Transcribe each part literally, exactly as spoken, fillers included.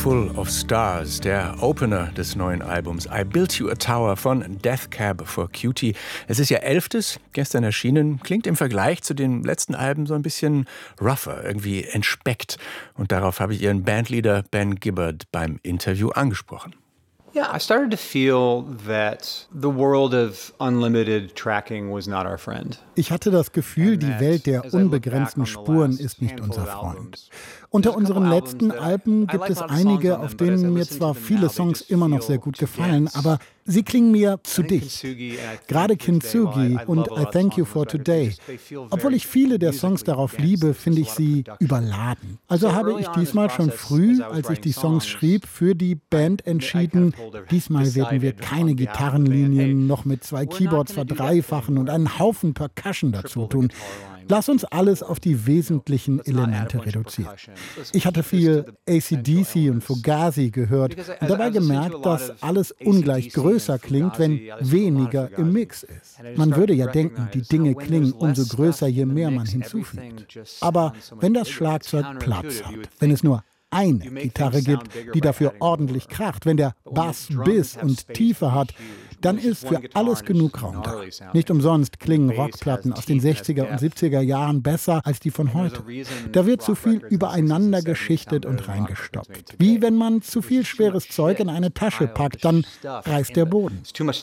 Full of Stars, der Opener des neuen Albums I Built You a Tower von Death Cab for Cutie. Es ist ihr elftes, gestern erschienen, klingt im Vergleich zu den letzten Alben so ein bisschen rougher, irgendwie entspeckt. Und darauf habe ich ihren Bandleader Ben Gibbard beim Interview angesprochen. Yeah, I started to feel that the world of unlimited tracking was not our friend. Ich hatte das Gefühl, die Welt der unbegrenzten Spuren ist nicht unser Freund. Unter unseren letzten Alben gibt es einige, auf denen mir zwar viele Songs immer noch sehr gut gefallen, aber sie klingen mir zu dicht. Gerade Kintsugi und I Thank You for Today. Obwohl ich viele der Songs darauf liebe, finde ich sie überladen. Also habe ich diesmal schon früh, als ich die Songs schrieb, für die Band entschieden, diesmal werden wir keine Gitarrenlinien noch mit zwei Keyboards verdreifachen und einen Haufen Percussion dazu tun. Lass uns alles auf die wesentlichen Elemente reduzieren. Ich hatte viel A C D C und Fugazi gehört und dabei gemerkt, dass alles ungleich größer klingt, wenn weniger im Mix ist. Man würde ja denken, die Dinge klingen umso größer, je mehr man hinzufügt. Aber wenn das Schlagzeug Platz hat, wenn es nur eine Gitarre gibt, die dafür ordentlich kracht, wenn der Bass Biss und Tiefe hat, dann ist für alles genug Raum da. Nicht umsonst klingen Rockplatten aus den sechziger und siebziger Jahren besser als die von heute. Da wird zu viel übereinander geschichtet und reingestopft. Wie wenn man zu viel schweres Zeug in eine Tasche packt, dann reißt der Boden.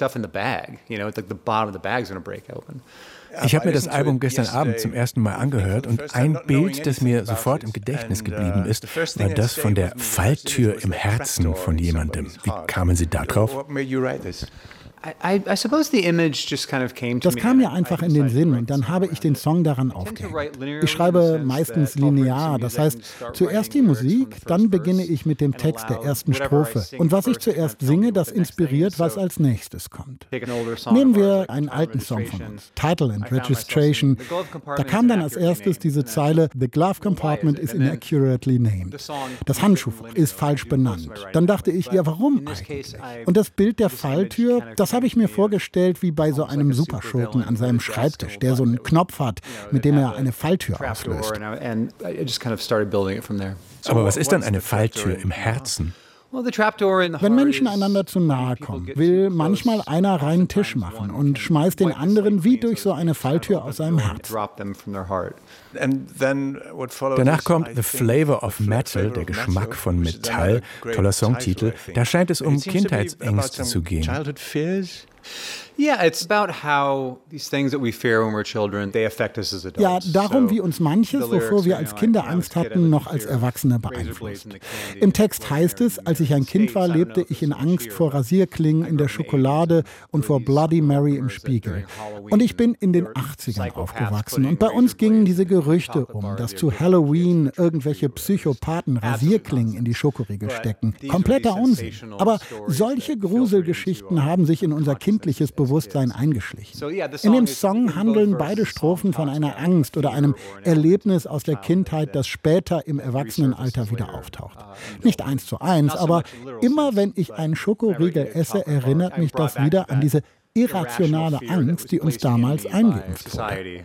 Ich habe mir das Album gestern Abend zum ersten Mal angehört und ein Bild, das mir sofort im Gedächtnis geblieben ist, war das von der Falltür im Herzen von jemandem. Wie kamen Sie da drauf? Das kam mir einfach in den Sinn und dann habe ich den Song daran aufgehängt. Ich schreibe meistens linear, das heißt, zuerst die Musik, dann beginne ich mit dem Text der ersten Strophe. Und was ich zuerst singe, das inspiriert, was als nächstes kommt. Nehmen wir einen alten Song von uns, Title and Registration. Da kam dann als erstes diese Zeile, The Glove Compartment is inaccurately named. Das Handschuhfach ist falsch benannt. Dann dachte ich, ja, warum eigentlich? Und das Bild der Falltür, das habe ich mir vorgestellt wie bei so einem Superschurken an seinem Schreibtisch, der so einen Knopf hat, mit dem er eine Falltür auslöst. Aber was ist dann eine Falltür im Herzen? Wenn Menschen einander zu nahe kommen, will manchmal einer reinen Tisch machen und schmeißt den anderen wie durch so eine Falltür aus seinem Herz. Danach kommt The Flavor of Metal, der Geschmack von Metall, toller Songtitel. Da scheint es um Kindheitsängste zu gehen. Ja, darum, wie uns manches, wovor wir als Kinder Angst hatten, noch als Erwachsene beeinflusst. Im Text heißt es, als ich ein Kind war, lebte ich in Angst vor Rasierklingen in der Schokolade und vor Bloody Mary im Spiegel. Und ich bin in den achtzigern aufgewachsen und bei uns gingen diese Gerüchte um, dass zu Halloween irgendwelche Psychopathen Rasierklingen in die Schokoriegel stecken. Kompletter Unsinn. Aber solche Gruselgeschichten haben sich in unser kindliches Bewusstsein eingeschlichen. In dem Song handeln beide Strophen von einer Angst oder einem Erlebnis aus der Kindheit, das später im Erwachsenenalter wieder auftaucht. Nicht eins zu eins, aber immer wenn ich einen Schokoriegel esse, erinnert mich das wieder an diese irrationale Angst, die uns damals eingeimpft wurde.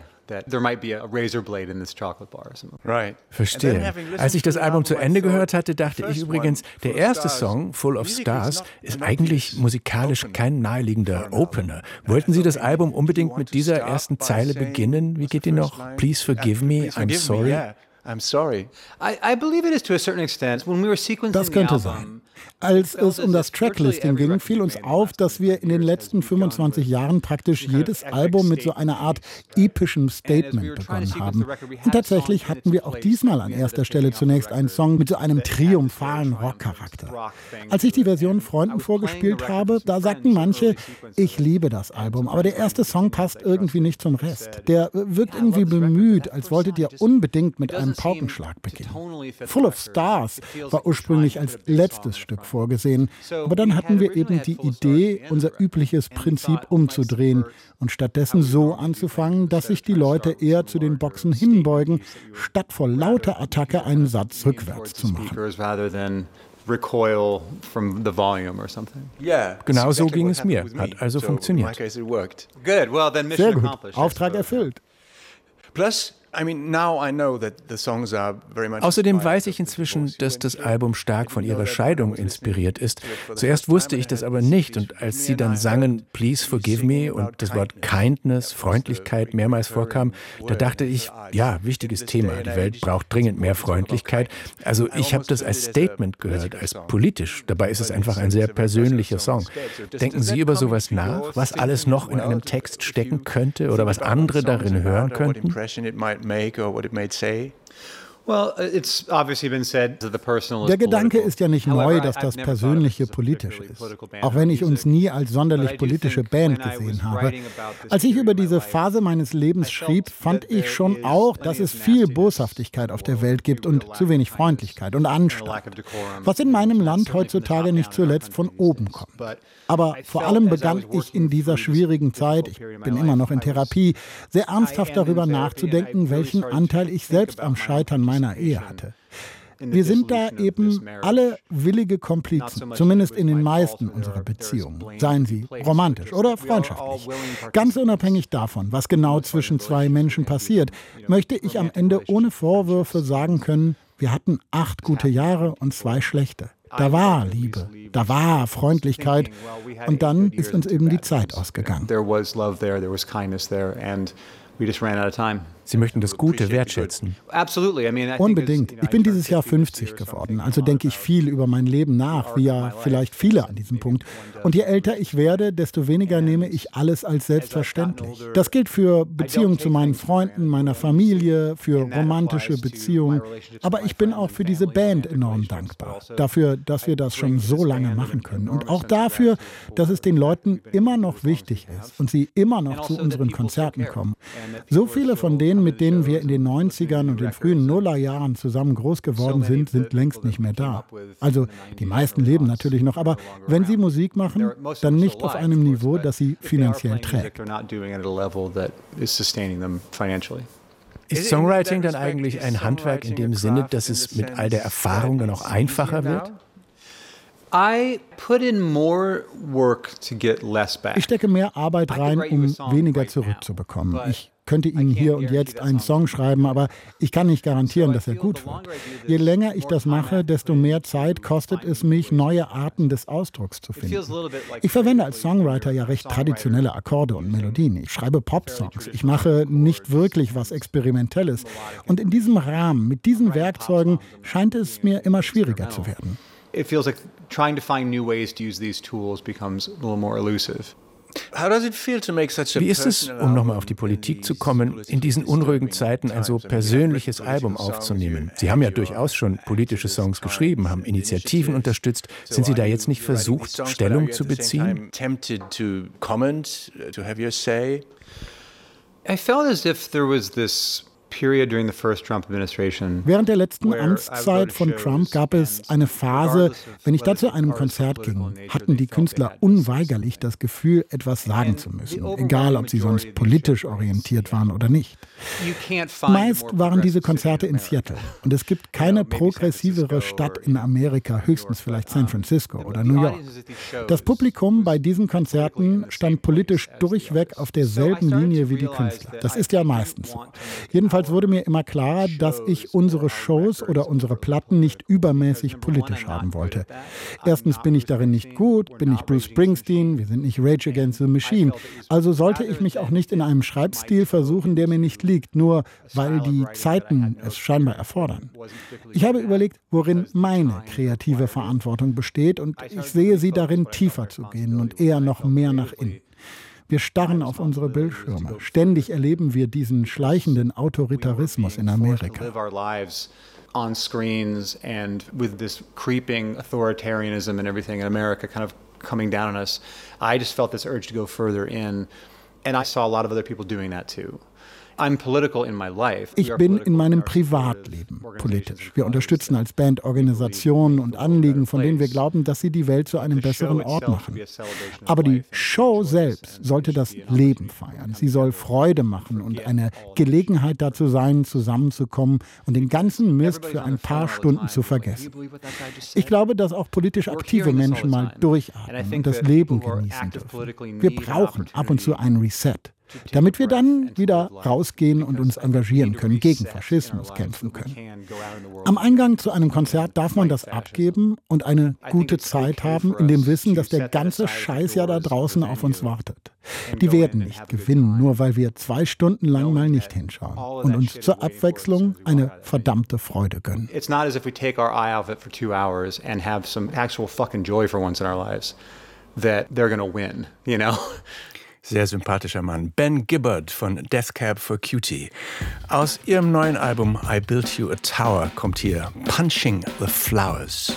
Verstehe. Als ich das Album zu Ende gehört hatte, dachte ich übrigens, der erste Song, Full of Stars, ist eigentlich musikalisch kein naheliegender Opener. Wollten Sie das Album unbedingt mit dieser ersten Zeile beginnen? Wie geht die noch? Please forgive me, I'm sorry. I'm sorry. I, I believe it is to a certain extent. When we were sequencing das könnte sein. Als es um das Tracklisting ging, fiel uns auf, dass wir in den letzten fünfundzwanzig Jahren praktisch jedes Album mit so einer Art epischem Statement begonnen haben. Und tatsächlich hatten wir auch diesmal an erster Stelle zunächst einen Song mit so einem triumphalen Rockcharakter. Als ich die Version Freunden vorgespielt habe, da sagten manche, ich liebe das Album, aber der erste Song passt irgendwie nicht zum Rest. Der wirkt irgendwie bemüht, als wolltet ihr unbedingt mit einem Paukenschlag beginnen. Full of Stars war ursprünglich als letztes Stück vorgesehen, aber dann hatten wir eben die Idee, unser übliches Prinzip umzudrehen und stattdessen so anzufangen, dass sich die Leute eher zu den Boxen hinbeugen, statt vor lauter Attacke einen Satz rückwärts zu machen. Recoil from the volume or something. Yeah, genau so ging es mir. Hat also funktioniert. Good. Well, then mission Sehr gut. accomplished. Auftrag erfüllt. Plus, Außerdem weiß ich inzwischen, dass das Album stark von ihrer Scheidung inspiriert ist. Zuerst wusste ich das aber nicht und als sie dann sangen Please Forgive Me und das Wort Kindness, Freundlichkeit mehrmals vorkam, da dachte ich, ja, wichtiges Thema, die Welt braucht dringend mehr Freundlichkeit. Also ich habe das als Statement gehört, als politisch. Dabei ist es einfach ein sehr persönlicher Song. Denken Sie über sowas nach, was alles noch in einem Text stecken könnte oder was andere darin hören könnten? Der Gedanke ist ja nicht neu, dass das Persönliche politisch ist. Auch wenn ich uns nie als sonderlich politische Band gesehen habe. Als ich über diese Phase meines Lebens schrieb, fand ich schon auch, dass es viel Boshaftigkeit auf der Welt gibt und zu wenig Freundlichkeit und Anstand. Was in meinem Land heutzutage nicht zuletzt von oben kommt. Aber vor allem begann ich in dieser schwierigen Zeit, ich bin immer noch in Therapie, sehr ernsthaft darüber nachzudenken, welchen Anteil ich selbst am Scheitern meiner Ehe hatte. Wir sind da eben alle willige Komplizen, zumindest in den meisten unserer Beziehungen, seien sie romantisch oder freundschaftlich. Ganz unabhängig davon, was genau zwischen zwei Menschen passiert, möchte ich am Ende ohne Vorwürfe sagen können, wir hatten acht gute Jahre und zwei schlechte. Da war Liebe, da war Freundlichkeit und dann ist uns eben die Zeit ausgegangen. Sie möchten das Gute wertschätzen. Unbedingt. Ich bin dieses Jahr fünfzig geworden, also denke ich viel über mein Leben nach, wie ja vielleicht viele an diesem Punkt. Und je älter ich werde, desto weniger nehme ich alles als selbstverständlich. Das gilt für Beziehungen zu meinen Freunden, meiner Familie, für romantische Beziehungen. Aber ich bin auch für diese Band enorm dankbar. Dafür, dass wir das schon so lange machen können. Und auch dafür, dass es den Leuten immer noch wichtig ist und sie immer noch zu unseren Konzerten kommen. So viele von denen, mit denen wir in den neunzigern und den frühen Nullerjahren zusammen groß geworden sind, sind längst nicht mehr da. Also die meisten leben natürlich noch, aber wenn sie Musik machen, dann nicht auf einem Niveau, das sie finanziell trägt. Ist Songwriting dann eigentlich ein Handwerk in dem Sinne, dass es mit all der Erfahrung dann auch einfacher wird? Ich stecke mehr Arbeit rein, um weniger zurückzubekommen. Ich könnte Ihnen hier und jetzt einen Song schreiben, aber ich kann nicht garantieren, dass er gut wird. Je länger ich das mache, desto mehr Zeit kostet es mich, neue Arten des Ausdrucks zu finden. Ich verwende als Songwriter ja recht traditionelle Akkorde und Melodien. Ich schreibe Pop-Songs. Ich mache nicht wirklich was Experimentelles. Und in diesem Rahmen, mit diesen Werkzeugen, scheint es mir immer schwieriger zu werden. It feels like trying to find new ways to use these tools becomes a little more elusive. Wie ist es, um nochmal auf die Politik zu kommen, in diesen unruhigen Zeiten ein so persönliches Album aufzunehmen? Sie haben ja durchaus schon politische Songs geschrieben, haben Initiativen unterstützt. Sind Sie da jetzt nicht versucht, Stellung zu beziehen? I felt as if there was this Während der letzten Amtszeit von Trump gab es eine Phase, wenn ich da zu einem Konzert ging, hatten die Künstler unweigerlich das Gefühl, etwas sagen zu müssen, egal ob sie sonst politisch orientiert waren oder nicht. Meist waren diese Konzerte in Seattle und es gibt keine progressivere Stadt in Amerika, höchstens vielleicht San Francisco oder New York. Das Publikum bei diesen Konzerten stand politisch durchweg auf derselben Linie wie die Künstler. Das ist ja meistens so. Jedenfalls wurde mir immer klarer, dass ich unsere Shows oder unsere Platten nicht übermäßig politisch haben wollte. Erstens bin ich darin nicht gut, bin nicht Bruce Springsteen, wir sind nicht Rage Against the Machine. Also sollte ich mich auch nicht in einem Schreibstil versuchen, der mir nicht liegt, nur weil die Zeiten es scheinbar erfordern. Ich habe überlegt, worin meine kreative Verantwortung besteht und ich sehe sie darin, tiefer zu gehen und eher noch mehr nach innen. Wir starren auf unsere Bildschirme. Ständig erleben wir diesen schleichenden Autoritarismus in Amerika. On screens and with this creeping authoritarianism and everything in America kind of coming down on us, I just felt this urge to go further in, and I saw a lot of other people doing that too. Ich bin in meinem Privatleben politisch. Wir unterstützen als Band Organisationen und Anliegen, von denen wir glauben, dass sie die Welt zu einem besseren Ort machen. Aber die Show selbst sollte das Leben feiern. Sie soll Freude machen und eine Gelegenheit dazu sein, zusammenzukommen und den ganzen Mist für ein paar Stunden zu vergessen. Ich glaube, dass auch politisch aktive Menschen mal durchatmen und das Leben genießen dürfen. Wir brauchen ab und zu einen Reset. damit wir dann wieder rausgehen und uns engagieren können, gegen Faschismus kämpfen können. Am Eingang zu einem Konzert darf man das abgeben und eine gute Zeit haben, in dem Wissen, dass der ganze Scheiß ja da draußen auf uns wartet. Die werden nicht gewinnen, nur weil wir zwei Stunden lang mal nicht hinschauen und uns zur Abwechslung eine verdammte Freude gönnen. It's not as if we take our eye off it for two hours and have some actual fucking joy for once in our lives that they're gonna win, you know? Sehr sympathischer Mann. Ben Gibbard von Death Cab for Cutie. Aus ihrem neuen Album I Built You a Tower kommt hier Punching the Flowers.